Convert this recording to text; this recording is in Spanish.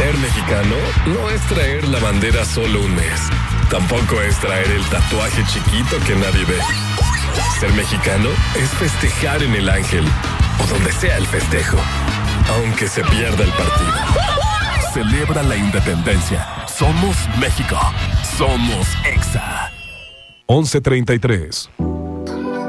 Ser mexicano no es traer la bandera solo un mes. Tampoco es traer el tatuaje chiquito que nadie ve. Ser mexicano es festejar en el Ángel o donde sea el festejo, aunque se pierda el partido. Celebra la independencia. Somos México. Somos EXA. 11:33.